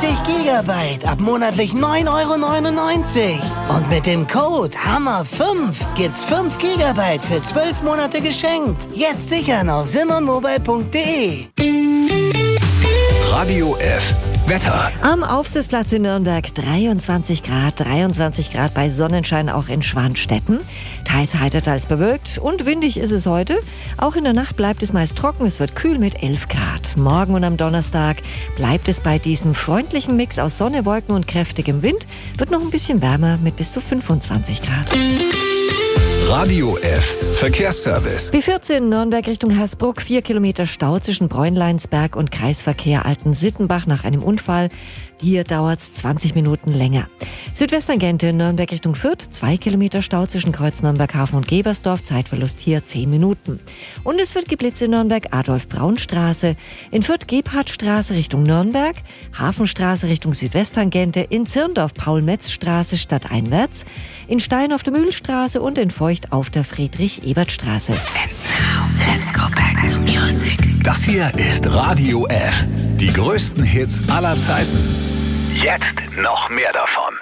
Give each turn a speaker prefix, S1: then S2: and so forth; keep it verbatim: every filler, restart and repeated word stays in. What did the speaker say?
S1: vierzig Gigabyte ab monatlich neun Euro neunundneunzig. Und mit dem Code Hammer fünf gibt's fünf Gigabyte für zwölf Monate geschenkt. Jetzt sichern auf simmermobile punkt de.
S2: Radio F. Wetter.
S3: Am Aufsitzplatz in Nürnberg dreiundzwanzig Grad, dreiundzwanzig Grad bei Sonnenschein auch in Schwanstetten. Teils heiter, teils bewölkt und windig ist es heute. Auch in der Nacht bleibt es meist trocken, es wird kühl mit elf Grad. Morgen und am Donnerstag bleibt es bei diesem freundlichen Mix aus Sonne, Wolken und kräftigem Wind. Wird noch ein bisschen wärmer mit bis zu fünfundzwanzig Grad.
S2: Radio F. Verkehrsservice.
S3: B vierzehn Nürnberg Richtung Hersbruck. Vier Kilometer Stau zwischen Bräunleinsberg und Kreisverkehr Alten-Sittenbach nach einem Unfall. Hier dauert's zwanzig Minuten länger. Südwesttangente Nürnberg Richtung Fürth. Zwei Kilometer Stau zwischen Kreuz Nürnberghafen und Gebersdorf. Zeitverlust hier zehn Minuten. Und es wird geblitzt in Nürnberg Adolf-Braun-Straße. In Fürth Gebhardtstraße Richtung Nürnberg. Hafenstraße Richtung Südwesttangente. In Zirndorf Paul-Metz-Straße stadteinwärts. In Stein auf der Mühlstraße und in Feucht auf der Friedrich-Ebert-Straße.
S2: And now, let's go back to music. Das hier ist Radio F. Die größten Hits aller Zeiten. Jetzt noch mehr davon.